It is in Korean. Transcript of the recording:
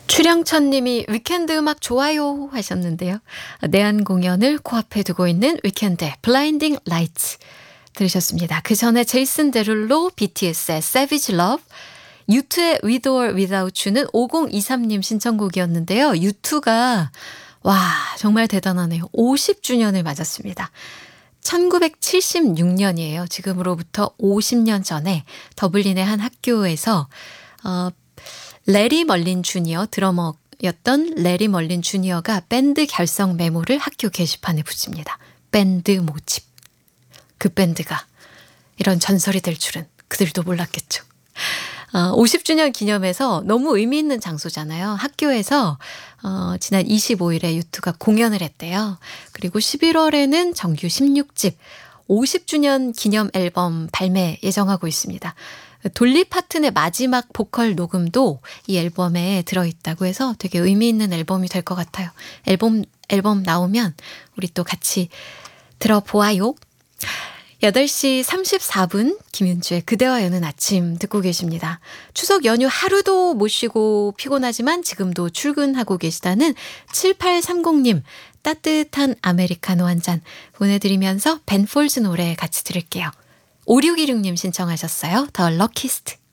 추령천 님이 위켄드 음악 좋아요 하셨는데요. 내한 공연을 코앞에 두고 있는 위켄드의 블라인딩 라이츠 들으셨습니다. 그 전에 제이슨 데룰로 BTS의 Savage Love, U2의 With or Without You는 5023님 신청곡이었는데요. U2가 와 정말 대단하네요. 50주년을 맞았습니다. 1976년이에요. 지금으로부터 50년 전에 더블린의 한 학교에서 레리 멀린 주니어 드러머였던 레리 멀린 주니어가 밴드 결성 메모를 학교 게시판에 붙입니다. 밴드 모집. 그 밴드가 이런 전설이 될 줄은 그들도 몰랐겠죠. 50주년 기념해서 너무 의미 있는 장소잖아요. 학교에서 지난 25일에 U2가 공연을 했대요. 그리고 11월에는 정규 16집 50주년 기념 앨범 발매 예정하고 있습니다. 돌리 파튼의 마지막 보컬 녹음도 이 앨범에 들어있다고 해서 되게 의미 있는 앨범이 될 것 같아요. 앨범 나오면 우리 또 같이 들어보아요. 8시 34분 김윤주의 그대와 여는 아침 듣고 계십니다. 추석 연휴 하루도 못 쉬고 피곤하지만 지금도 출근하고 계시다는 7830님 따뜻한 아메리카노 한 잔 보내드리면서 벤 폴즈 노래 같이 들을게요. 5616님 신청하셨어요. 더 럭키스트.